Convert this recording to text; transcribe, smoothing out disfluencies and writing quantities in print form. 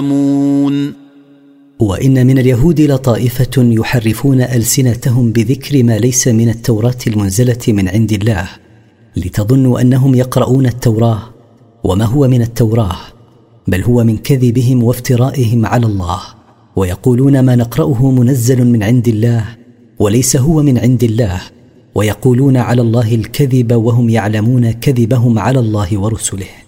وإن من اليهود لطائفة يحرفون ألسنتهم بذكر ما ليس من التوراة المنزلة من عند الله، لتظنوا أنهم يقرؤون التوراة وما هو من التوراة، بل هو من كذبهم وافترائهم على الله، ويقولون ما نقرأه منزل من عند الله وليس هو من عند الله، ويقولون على الله الكذب وهم يعلمون كذبهم على الله ورسله.